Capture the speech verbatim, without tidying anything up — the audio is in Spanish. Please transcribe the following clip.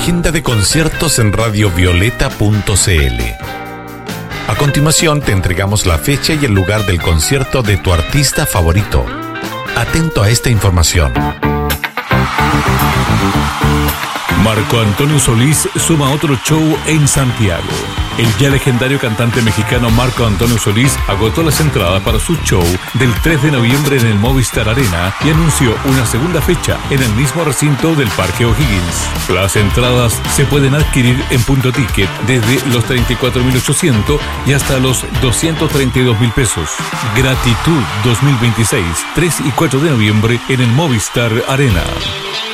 agenda de conciertos en radio violeta punto c l. A continuación te entregamos la fecha y el lugar del concierto de tu artista favorito. Atento a esta información. Marco Antonio Solís suma otro show en Santiago. El ya legendario cantante mexicano Marco Antonio Solís agotó las entradas para su show del tres de noviembre en el Movistar Arena y anunció una segunda fecha en el mismo recinto del Parque O'Higgins. Las entradas se pueden adquirir en Punto Ticket desde los treinta y cuatro mil ochocientos y hasta los doscientos treinta y dos mil pesos. Gratitud dos mil veintiséis, tres y cuatro de noviembre en el Movistar Arena.